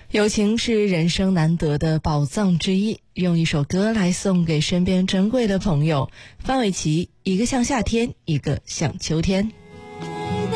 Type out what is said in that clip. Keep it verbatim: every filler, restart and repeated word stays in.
友情是人生难得的宝藏之一，用一首歌来送给身边珍贵的朋友。范玮琪，一个像夏天，一个像秋天。